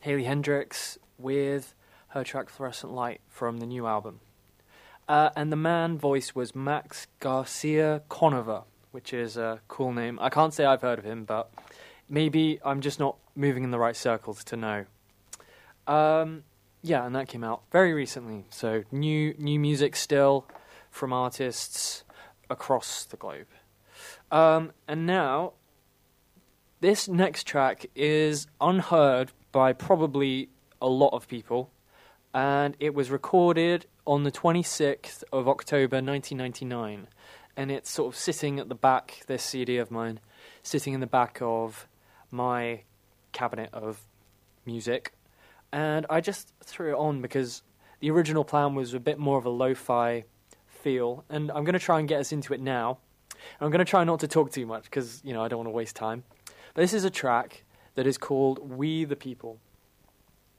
Hayley Hendrix with her track Fluorescent Light from the new album. And the man voice was Max Garcia Conover, which is a cool name. I can't say I've heard of him, but maybe I'm just not moving in the right circles to know. Yeah, and that came out very recently. So new music still from artists across the globe. And now, this next track is unheard by probably a lot of people, and it was recorded on the 26th of October 1999, and it's sort of sitting at the back, this CD of mine, sitting in the back of my cabinet of music, and I just threw it on because the original plan was a bit more of a lo-fi feel, and I'm going to try and get us into it now. And I'm going to try not to talk too much because, I don't want to waste time. But this is a track that is called We the People.